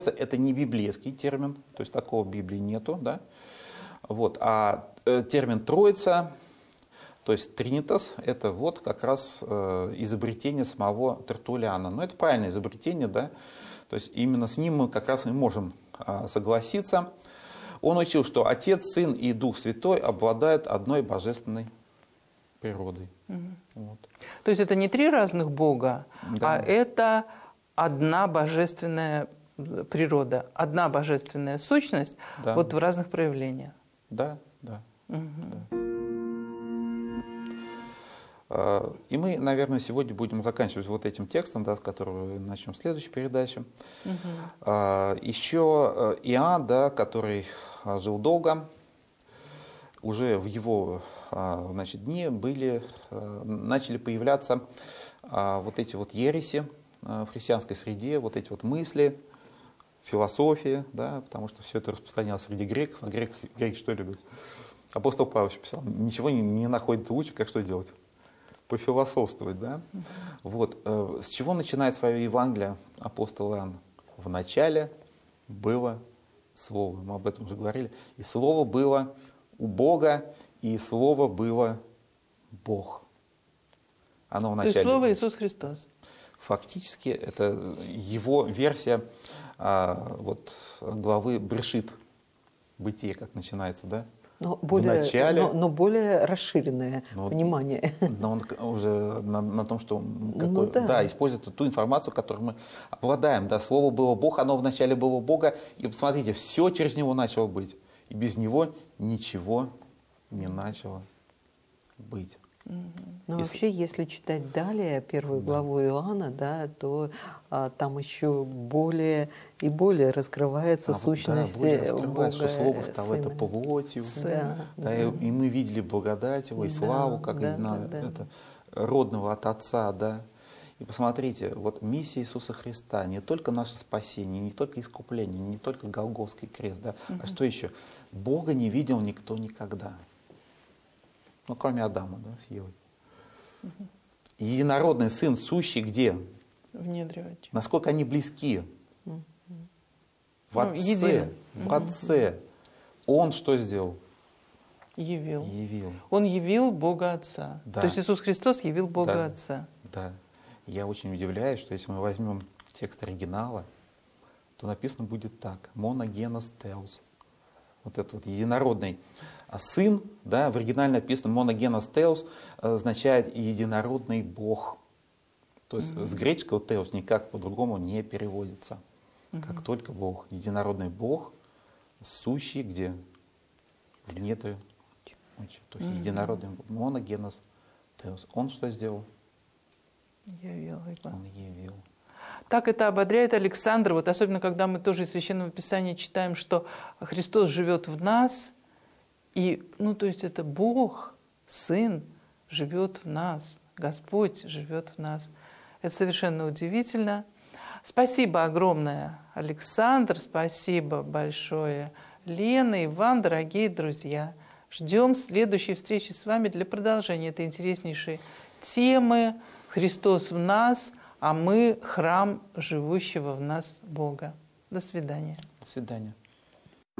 Это не библейский термин, то есть такого в Библии нету, да? Вот. А термин «троица», то есть «тринитас», это вот как раз изобретение самого Тертуллиана. Но это правильное изобретение, да? То есть именно с ним мы как раз и можем согласиться. Он учил, что Отец, Сын и Дух Святой обладают одной божественной природой. Вот. То есть это не три разных Бога, Да. а это одна божественная природа, одна божественная сущность, Да. вот в разных проявлениях. Да, да. Угу. Да. И мы, наверное, сегодня будем заканчивать вот этим текстом, да, с которого начнем следующую передачу. Еще Иоанн, да, который жил долго, уже в его дни начали появляться вот эти вот ереси в христианской среде, вот эти вот мысли, философия, да, потому что все это распространялось среди греков, а греки что любят? Апостол Павел еще писал, ничего не находит лучше, как что делать? Пофилософствовать, да? Вот. С чего начинает свое Евангелие апостол Иоанн? В начале было Слово, мы об этом уже говорили, и Слово было у Бога, и Слово было Бог. Оно в начале. То есть Слово Иисус Христос. Фактически это его версия вот, главы Брешит, Бытие, как начинается, да? Но более расширенное понимание. Но он уже на том, что он использует ту информацию, которую мы обладаем. Да, Слово было Бог, оно вначале было у Бога. И посмотрите, все через него начало быть. И без него ничего не начало быть. Но вообще, если читать далее первую главу Иоанна, да, то там еще более и более раскрывается сущность Бога, что Слово стало это плотью, и мы видели благодать Его и славу, как это родного от Отца, да. И посмотрите, вот миссия Иисуса Христа, не только наше спасение, не только искупление, не только Голгофский крест, да, а что еще? Бога не видел никто никогда. Ну, кроме Адама, да, с Евой. Единородный Сын, сущий где? В недре. Насколько они близки? В Отце. В Отце. Он что сделал? Явил. Явил. Он явил Бога Отца. Да. То есть Иисус Христос явил Бога Да. Отца. Да. Я очень удивляюсь, что если мы возьмем текст оригинала, то написано будет так. Моногенос теос. Вот этот вот единородный сын, да, в оригинале написано моногенос теос, означает единородный Бог. То есть с греческого теос никак по-другому не переводится. Как только Бог. Единородный Бог, сущий где? В недре. То есть единородный моногенос теос. Он что сделал? Явил. Он явил. Так это ободряет Александр, вот особенно когда мы тоже из Священного Писания читаем, что Христос живет в нас, и, то есть это Бог, Сын живет в нас, Господь живет в нас. Это совершенно удивительно. Спасибо огромное, Александр, спасибо большое, Лена, и вам, дорогие друзья. Ждем следующей встречи с вами для продолжения этой интереснейшей темы «Христос в нас», а мы – храм живущего в нас Бога. До свидания. До свидания.